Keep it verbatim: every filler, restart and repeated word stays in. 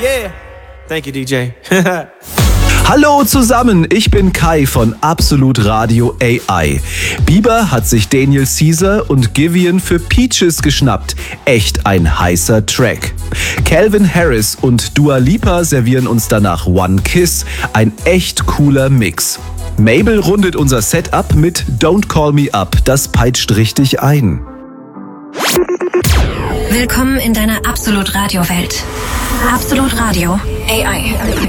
Yeah. Thank you, D J. Hallo zusammen, ich bin Kai von Absolut Radio A I. Bieber hat sich Daniel Caesar und Giveon für Peaches geschnappt. Echt ein heißer Track. Calvin Harris und Dua Lipa servieren uns danach One Kiss. Ein echt cooler Mix. Mabel rundet unser Set ab mit Don't Call Me Up. Das peitscht richtig ein. Willkommen in deiner Absolut Radio Welt. Absolut Radio A I.